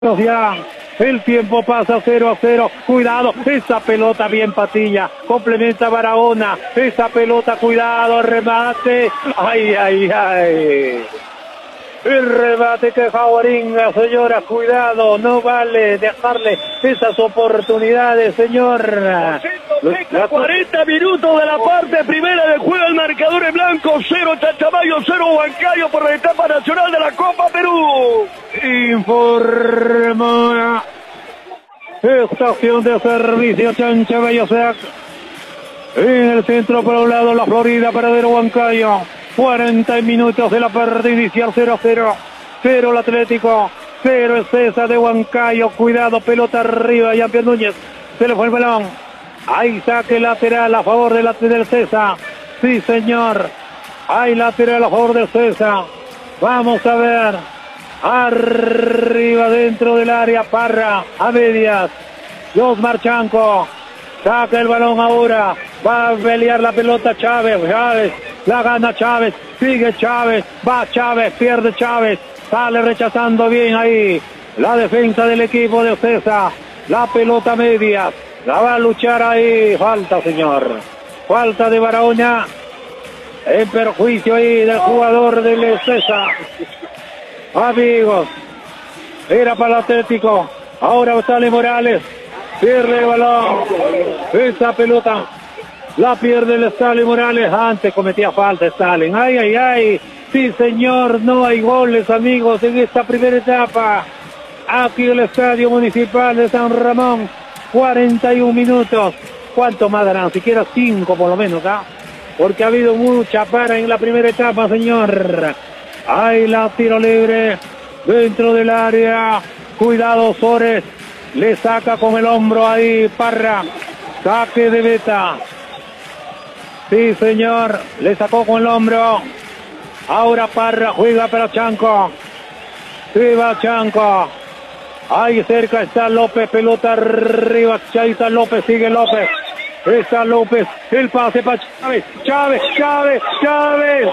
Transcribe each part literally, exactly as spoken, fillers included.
Ya, el tiempo pasa cero a cero, cuidado, esa pelota bien Patilla, complementa Barahona, esa pelota, cuidado, remate, ay, ay, ay, el remate que favoringa, señora, cuidado, no vale dejarle esas oportunidades, señor. cuarenta minutos de la parte primera del juego, el marcador en blanco, cero Chachamayo, cero Huancayo por la etapa nacional de la Copa Perú. Informa estación de servicio Chanchabayo Seac. En el centro por un lado la Florida, paradero Huancayo. cuarenta minutos de la partida inicial, cero a cero. cero el Atlético, cero es César de Huancayo. Cuidado, pelota arriba, Jean-Pierre Núñez. Se le fue el balón. Hay saque lateral a favor del, del César. Sí, señor. Hay lateral a favor del César. Vamos a ver. Arriba dentro del área, Parra, a medias. Josmar Chanco. Saca el balón ahora. Va a pelear la pelota Chávez. Chávez. La gana Chávez. Sigue Chávez. Va Chávez. Pierde Chávez. Sale rechazando bien ahí. La defensa del equipo de César. La pelota medias. La va a luchar ahí. Falta, señor. Falta de Barahona. En perjuicio ahí del jugador del César. Amigos. Era para el Atlético. Ahora sale Morales. Pierde el balón. Esa pelota la pierde el Stalin Morales. Antes cometía falta Stalin. Ay, ay, ay. Sí, señor. No hay goles, amigos, en esta primera etapa. Aquí el Estadio Municipal de San Ramón. cuarenta y un minutos. ¿Cuánto más darán? Siquiera cinco por lo menos, ¿ah? Porque ha habido mucha para en la primera etapa, señor. Ahí la tiro libre. Dentro del área. Cuidado, Sores. Le saca con el hombro ahí Parra. Saque de Beta. Sí, señor. Le sacó con el hombro. Ahora Parra juega para Chanco. Sí, va Chanco. Ahí cerca está López. Pelota arriba. Ahí está López. Sigue López. Está López. El pase para Chávez. Chávez. Chávez. Chávez.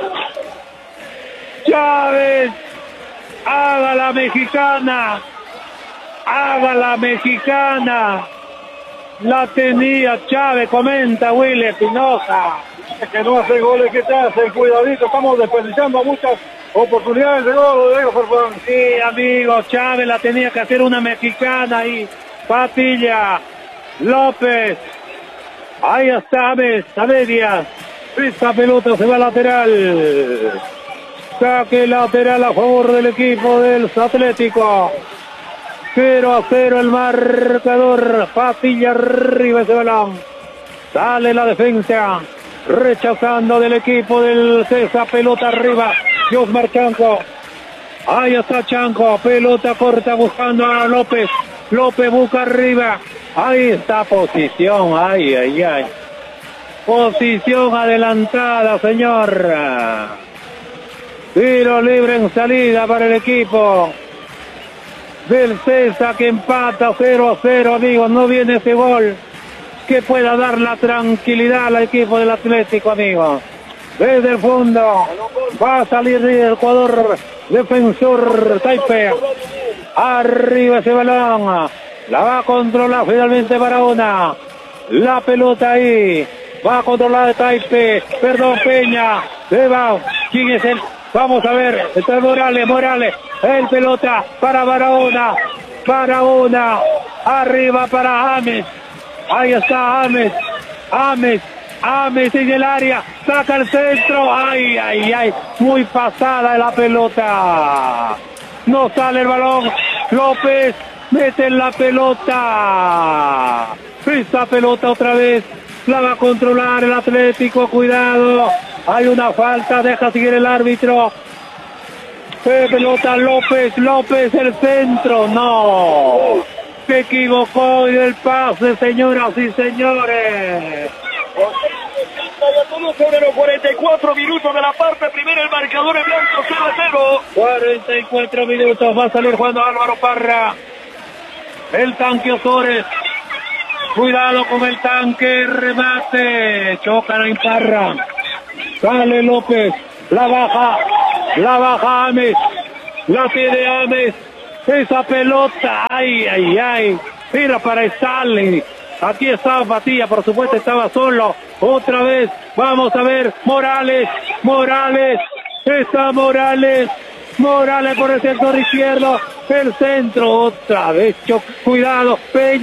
Chávez. Haga la mexicana. Haga la mexicana. La tenía Chávez, comenta Willy Espinosa. Que no hace goles, que te hacen, cuidadito, estamos desperdiciando muchas oportunidades de gol, lo digo, por favor. Sí, amigo, Chávez la tenía que hacer una mexicana ahí. Patilla, López. Ahí está Ames, a medias. Esta pelota se va lateral. Saque lateral a favor del equipo del Atlético. cero a cero el marcador. Patilla arriba ese balón. Sale la defensa. Rechazando del equipo del César. Pelota arriba. Josmar Chanco. Ahí está Chanco. Pelota corta buscando a López. López busca arriba. Ahí está posición. Ay, ay, ay. Posición adelantada, señor. Tiro libre en salida para el equipo del César, que empata cero a cero, amigos. No viene ese gol que pueda dar la tranquilidad al equipo del Atlético, amigos. Desde el fondo va a salir el jugador defensor Taipe. Arriba ese balón. La va a controlar finalmente Barahona. La pelota ahí. Va a controlar Taipe. Perdón, Peña. Se va. ¿Quién es el? Vamos a ver. Está Morales. Morales. El pelota para Barahona. Barahona. Arriba para Ames. Ahí está Ames. Ames. Ames en el área. Saca el centro. Ay, ay, ay. Muy pasada la pelota. No sale el balón. López mete en la pelota. Esta pelota otra vez. La va a controlar el Atlético. Cuidado. Hay una falta. Deja seguir el árbitro. Pelota López. López el centro. No. Se equivocó en el pase, señoras y señores. Sobre los cuarenta y cuatro minutos de la parte primera, el marcador en blanco cero a cero. cuarenta y cuatro minutos. Va a salir jugando Álvaro Parra. El tanque Osores. Cuidado con el tanque. Remate. Chocan en Parra. Sale López. La baja. La baja Ames. La tiene Ames. esa pelota, ay, ay, ay, era para Stanley. Aquí estaba Patilla, por supuesto estaba solo. Otra vez, vamos a ver, Morales, Morales, está Morales, Morales por el sector izquierdo, el centro, otra vez, cuidado,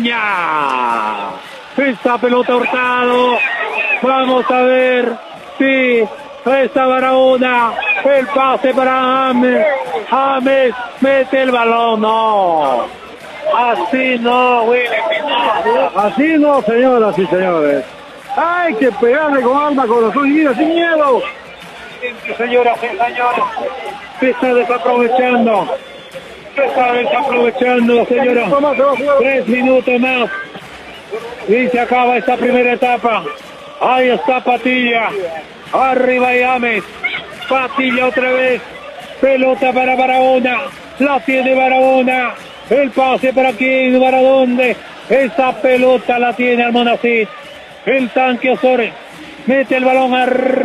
Peña. Esta pelota Hurtado, vamos a ver, sí, esta Barahona, el pase para Ames, Ames, mete el balón, no, así no, Willy, así no, señoras y señores, hay que pegarle con alma, corazón y vida, sin miedo. Señoras y señores, se está desaprovechando, se está desaprovechando, señora, tres minutos más. Y se acaba esta primera etapa. Ahí está Patilla. Arriba y Ames. Patilla otra vez. Pelota para Barahona. La tiene Barahona. El pase para quién, para dónde. Esa pelota la tiene Almonacid. El tanque Osores. Mete el balón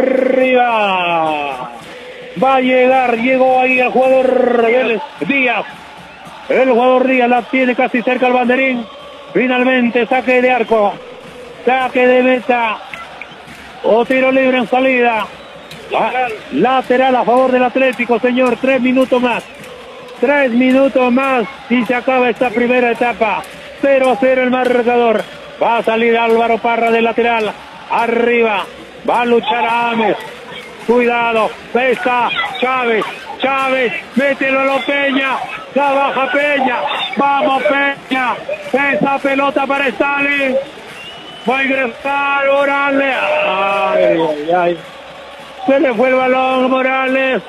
arriba. Va a llegar. Llegó ahí el jugador Díaz. El jugador Díaz la tiene casi cerca al banderín. Finalmente saque de arco, saque de meta, o tiro libre en salida. Lateral. Lateral a favor del Atlético, señor. Tres minutos más, tres minutos más y se acaba esta primera etapa. cero a cero el marcador. Va a salir Álvaro Parra del lateral, arriba, va a luchar a Ames. Cuidado, está Chávez, Chávez, mételo a lo Peña, la baja Peña, vamos Peña, esa pelota para Stalin, va a ingresar Morales, ay, ay, ay, se le fue el balón, Morales,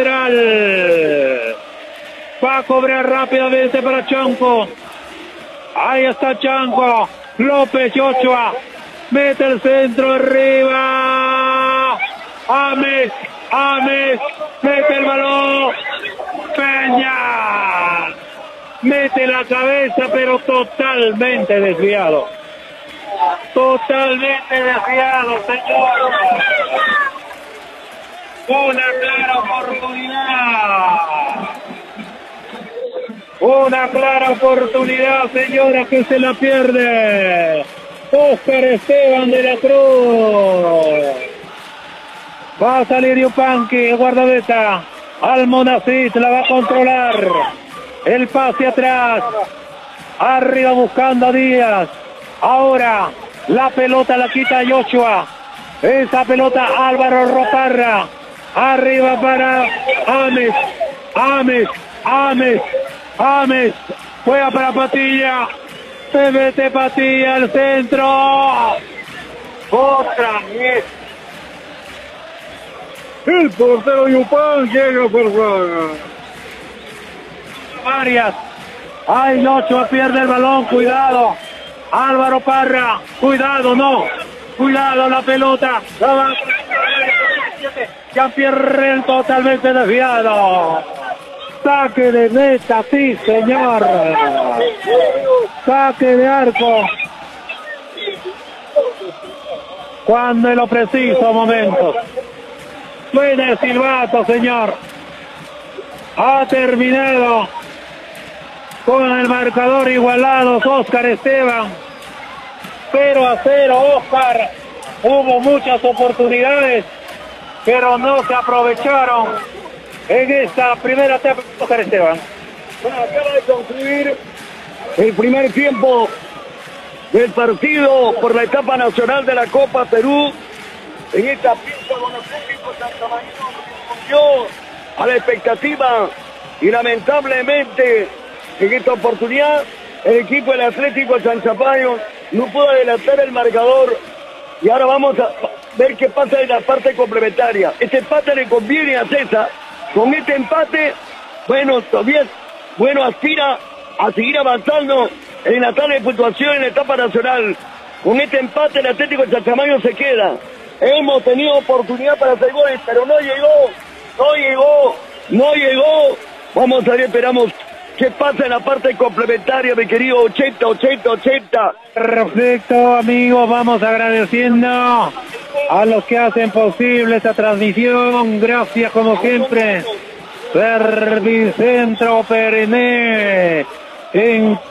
lateral, va a cobrar rápidamente para Chanco, ahí está Chanco, López y Ochoa, mete el centro arriba, Ames, Ames, mete el balón, Peña, mete la cabeza pero totalmente desviado, totalmente desviado, señor, una clara oportunidad, una clara oportunidad, señora, que se la pierde, Óscar Esteban de la Cruz. Va a salir Yupanqui, el guardameta. Almonacid la va a controlar. El pase atrás. Arriba buscando a Díaz. Ahora la pelota la quita Yoshua. Esa pelota Álvaro Roparra. Arriba para Ames. Ames. Ames. Ames. Juega para Patilla. Se mete Patilla al centro. Otra vez. El portero Yupan llega por fuera. Varias. Ay, Ochoa pierde el balón, cuidado. Álvaro Parra, cuidado, no. Cuidado la pelota. Jean-Pierre totalmente desviado. Saque de meta, sí, señor. Saque de arco. Cuando en los precisos momentos. Suena el silbato, señor. Ha terminado con el marcador igualado Óscar Esteban. cero a cero, Óscar. Hubo muchas oportunidades, pero no se aprovecharon en esta primera etapa, Óscar Esteban. Bueno, acaba de concluir el primer tiempo del partido por la etapa nacional de la Copa Perú. En esta pieza con los técnicos santamañinos respondió a la expectativa y lamentablemente en esta oportunidad el equipo del Atlético San Chapayo no pudo adelantar el marcador y ahora vamos a ver qué pasa en la parte complementaria. Este empate le conviene a César. Con este empate, bueno, todavía bueno aspira a seguir avanzando en la tabla de puntuación en la etapa nacional. Con este empate el Atlético San Chapayo se queda. Hemos tenido oportunidad para hacer goles, pero no llegó, no llegó, no llegó. Vamos a ver, esperamos qué pasa en la parte complementaria, mi querido ochenta, ochenta, ochenta. Perfecto, amigos, vamos agradeciendo a los que hacen posible esta transmisión. Gracias, como siempre, Servicentro Periné. En